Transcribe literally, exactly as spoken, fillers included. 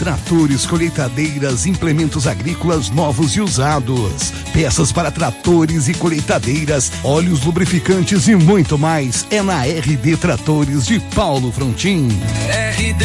Tratores, colheitadeiras, implementos agrícolas novos e usados, peças para tratores e colheitadeiras, óleos lubrificantes e muito mais. É na R D Tratores de Paulo Frontin. R D